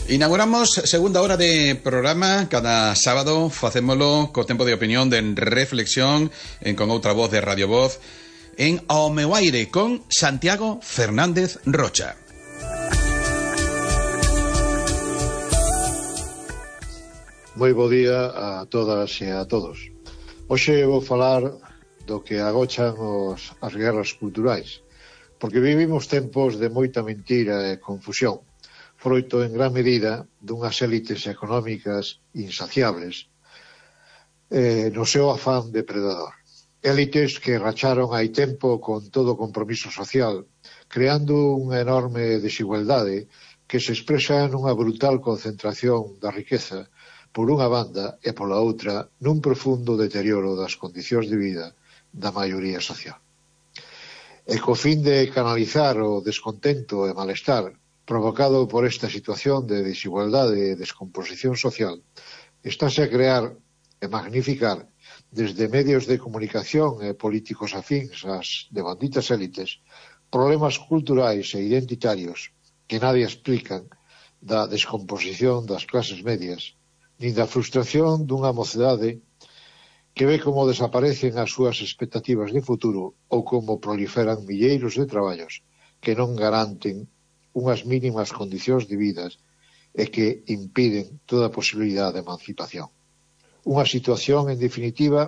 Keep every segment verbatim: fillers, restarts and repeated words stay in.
Inauguramos segunda hora de programa. Cada sábado facémolo co tempo de opinión, de reflexión, en con outra voz de Radio Voz, en Ao meu aire, con Santiago Fernández Rocha. Moi bo día a todas e a todos. Hoxe vou falar do que agochan os, as guerras culturais, porque vivimos tempos de moita mentira e confusión, froito en gran medida dunhas élites económicas insaciables eh, no seu afán depredador. Élites que racharon hai tempo con todo o compromiso social, creando unha enorme desigualdade que se expresa nunha brutal concentración da riqueza por unha banda e pola outra nun profundo deterioro das condicións de vida da maioría social. E co fin de canalizar o descontento e malestar provocado por esta situación de desigualdade e descomposición social, estáse a crear e magnificar desde medios de comunicación e políticos afíns ás devanditas élites problemas culturais e identitarios que nadie explican da descomposición das clases medias, nin da frustración dunha mocedade que ve como desaparecen as súas expectativas de futuro ou como proliferan milleiros de traballos que non garanten unhas mínimas condicións de vida e que impiden toda posibilidade de emancipación. Unha situación, en definitiva,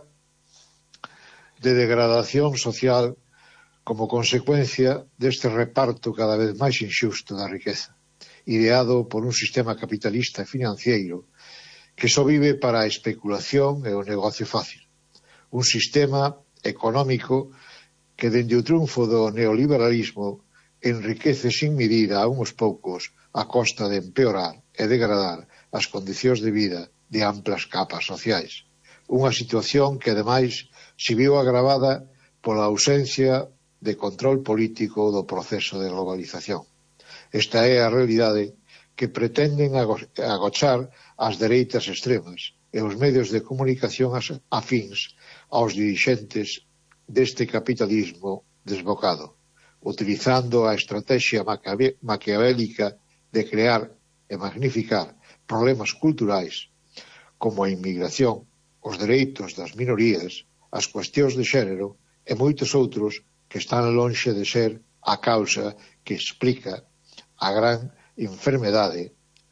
de degradación social como consecuencia deste reparto cada vez máis inxusto da riqueza, ideado por un sistema capitalista e financiero que só vive para a especulación e o negocio fácil. Un sistema económico que, dende o triunfo do neoliberalismo, enriquece sin medida a uns poucos a costa de empeorar e degradar as condicións de vida de amplas capas sociais. Unha situación que, ademais, se viu agravada pola ausencia de control político do proceso de globalización. Esta é a realidade que pretenden agochar as dereitas extremas e os medios de comunicación afíns aos dirixentes deste capitalismo desbocado, utilizando a estrategia maquiavélica de crear e magnificar problemas culturais como a inmigración, os dereitos das minorías, as cuestións de xénero e moitos outros que están lonxe de ser a causa que explica a gran enfermedade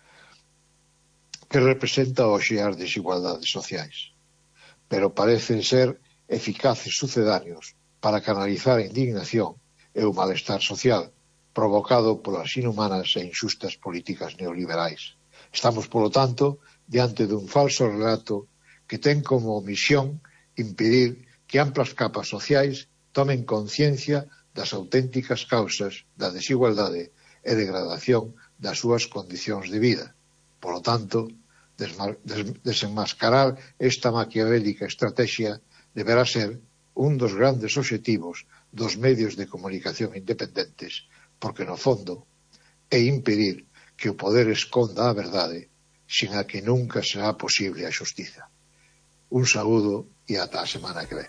que representa hoxe as desigualdades sociais. Pero parecen ser eficaces sucedáneos para canalizar a indignación e o malestar social provocado polas inhumanas e inxustas políticas neoliberais. Estamos, polo tanto, diante dun falso relato que ten como misión impedir que amplas capas sociais tomen conciencia das auténticas causas da desigualdade e degradación das súas condicións de vida. Polo tanto, desenmascarar esta maquiavélica estrategia deberá ser un dos grandes obxectivos dos medios de comunicación independentes, porque, no fondo, é impedir que o poder esconda a verdade, sin a que nunca será posible a xustiza. Un saúdo e ata a semana que ven.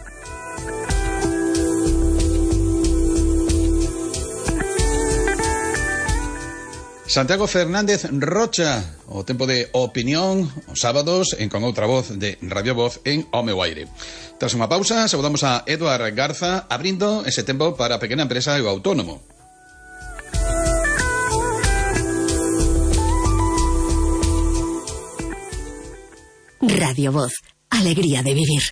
Santiago Fernández Rocha, o tempo de opinión, os sábados, en con outra voz de Radio Voz en Ao meu aire. Tras unha pausa, saudamos a Eduard Garza, abrindo ese tempo para a pequena empresa e o autónomo. Radio Voz, alegría de vivir.